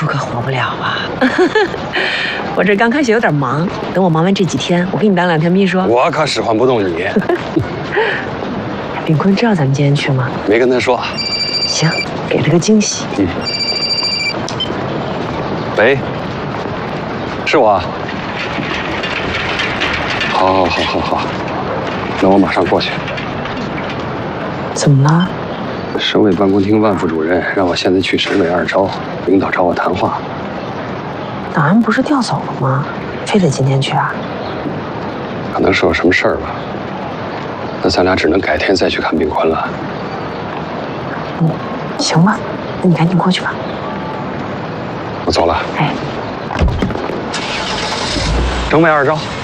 叔可活不了啊！我这刚开学有点忙，等我忙完这几天，我给你当2天秘书。 我可使唤不动你。 炳坤知道咱们今天去吗？ 没跟他说。 行，给了个惊喜。 喂，是我。好，那我马上过去。 怎么了？ 省委办公厅万副主任让我现在去省委2招，领导找我谈话。 档案不是调走了吗？非得今天去啊？ 可能是有什么事儿吧。那咱俩只能改天再去看炳坤了。 行吧，那你赶紧过去吧。 我走了。 哎， 省委2招。